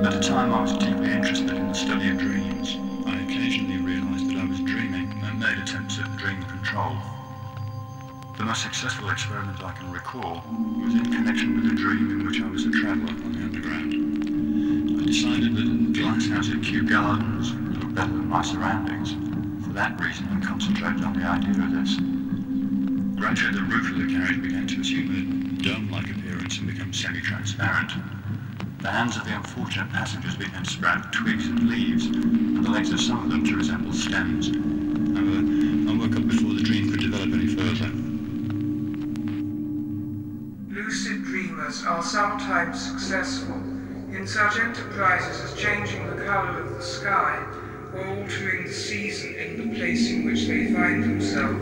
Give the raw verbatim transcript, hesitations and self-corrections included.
At a time I was deeply interested in the study of dreams, I occasionally realized that I was dreaming and made attempts at dream control. The most successful experiment I can recall was in connection with a dream in which I was a traveller on the Underground. I decided that the glasshouse at Kew Gardens looked better than my surroundings. For that reason, I concentrated on the idea of this. Gradually, the roof of the carriage began to assume a dome-like appearance and become semi-transparent. The hands of the unfortunate passengers began to sprout twigs and leaves, and the legs of some of them to resemble stems. However, I woke up before the dream could develop any further. Lucid dreamers are sometimes successful in such enterprises as changing the colour of the sky or altering the season in the place in which they find themselves.